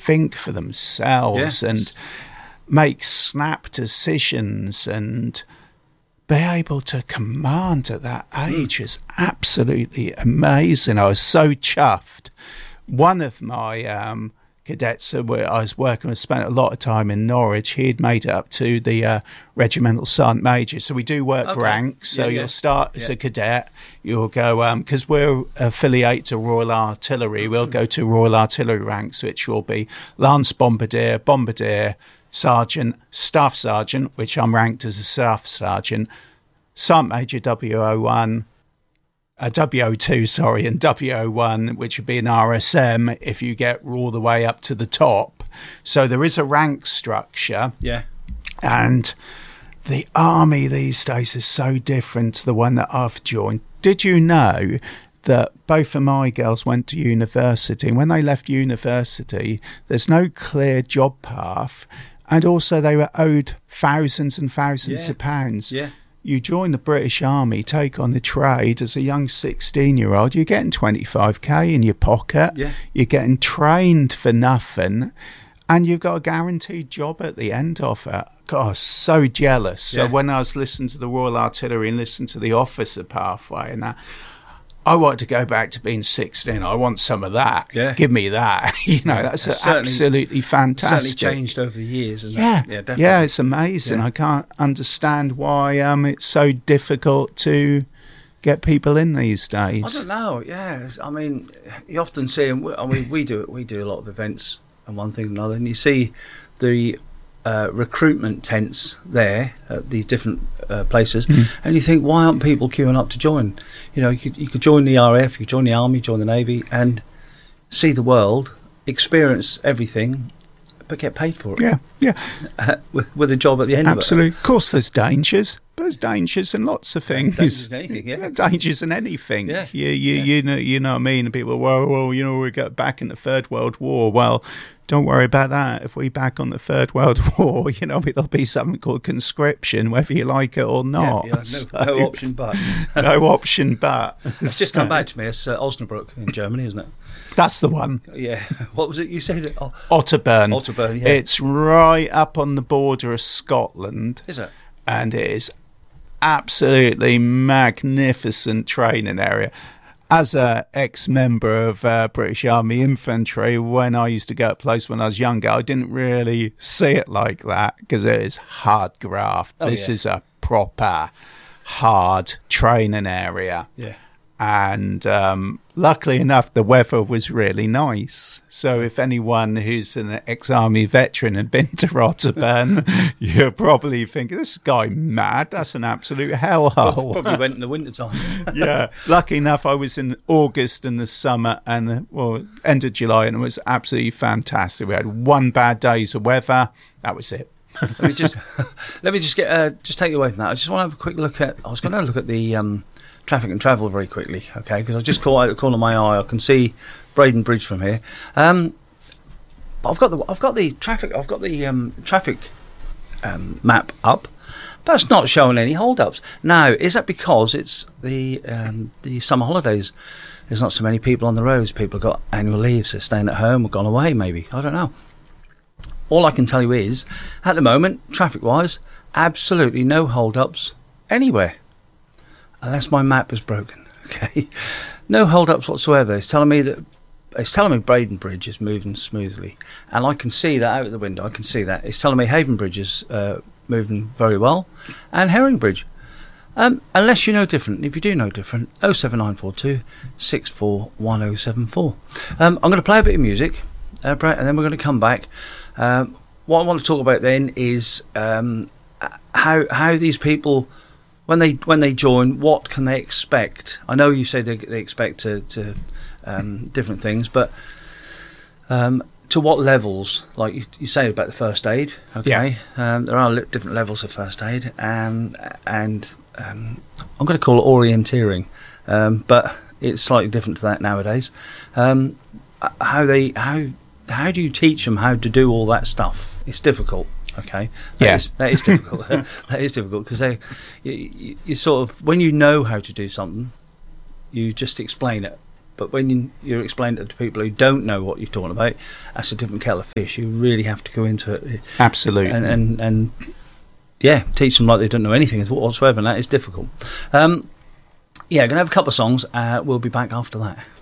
think for themselves and make snap decisions and be able to command at that age is absolutely amazing. I was so chuffed. One of my cadets where I was working with spent a lot of time in Norwich. He had made it up to the regimental sergeant major. So we do work ranks. So you'll start as a cadet. You'll go, because we're affiliated to Royal Artillery, we'll go to Royal Artillery ranks, which will be Lance Bombardier, Bombardier, Sergeant, Staff Sergeant, which I'm ranked as a Staff Sergeant, Sergeant Major WO1, WO2, sorry, and WO1, which would be an RSM if you get all the way up to the top. So there is a rank structure. Yeah. And the army these days is so different to the one that I've joined. Did you know that both of my girls went to university? And when they left university, there's no clear job path. And also they were owed thousands and thousands of pounds. Yeah. You join the British Army, take on the trade as a young 16-year-old, you're getting 25k in your pocket. Yeah. You're getting trained for nothing, and you've got a guaranteed job at the end of it. God, I was so jealous. So when I was listening to the Royal Artillery and listening to the officer pathway and that, I wanted to go back to being 16. I want some of that. Yeah. Give me that. That's absolutely fantastic. Certainly changed over the years, isn't it? Yeah, definitely. Yeah, it's amazing. I can't understand why it's so difficult to get people in these days. I don't know. Yeah, I mean, you often see, we do a lot of events and one thing and another, and you see the recruitment tents there at these different places, and you think, why aren't people queuing up to join? You could join the RAF, you could join the Army, join the Navy, and see the world, experience everything, but get paid for it. Yeah. With a job at the end of it. Absolutely. Of course, there's dangers. But there's dangers in lots of things. Dangers in anything, yeah. Dangers in anything. Yeah. You know what I mean? And people, well, we got back in the Third World War. Well, don't worry about that. If we back on the Third World War, there'll be something called conscription, whether you like it or not. No option but. No option but. It's just come back to me. It's Osnabrück in Germany, isn't it? That's the one. Yeah. What was it you said? Otterburn. Otterburn, yeah. It's right up on the border of Scotland. Is it? And it is absolutely magnificent training area. As a ex-member of British Army Infantry, when I used to go up close when I was younger, I didn't really see it like that because it is hard graft. This is a proper hard training area. Yeah. And luckily enough, the weather was really nice. So if anyone who's an ex-army veteran had been to Otterburn, you're probably thinking, this guy mad. That's an absolute hellhole. Probably went in the winter time. Yeah. Lucky enough, I was in August in the summer and, end of July, and it was absolutely fantastic. We had one bad day's of weather. That was it. Let me just just take you away from that. I just want to have a quick look at. I was going to look at the traffic and travel very quickly, okay? Because I just caught out the corner of my eye. I can see Braden Bridge from here. But I've got the traffic map up, but it's not showing any hold-ups. Now, is that because it's the summer holidays? There's not so many people on the roads. People have got annual leave, so staying at home or gone away. Maybe, I don't know. All I can tell you is, at the moment, traffic-wise, absolutely no hold-ups anywhere. Unless my map is broken, okay? No hold-ups whatsoever. It's telling me Braden Bridge is moving smoothly, and I can see that out of the window. I can see that. It's telling me Haven Bridge is moving very well, and Herring Bridge. Unless you know different. If you do know different, 07942 641074. I'm going to play a bit of music, Brett, and then we're going to come back. What I want to talk about then is how these people, when they join, what can they expect? I know you say they expect to different things, but to what levels? Like you say about the first aid, okay? Yeah. There are different levels of first aid, and I'm going to call it orienteering, but it's slightly different to that nowadays. How do you teach them how to do all that stuff? It's difficult. Okay. That is difficult. That is difficult because you sort of, when you know how to do something, you just explain it. But when you're explaining it to people who don't know what you're talking about, that's a different kettle of fish. You really have to go into it. Absolutely. And teach them like they don't know anything whatsoever, and that is difficult. Going to have a couple of songs. We'll be back after that.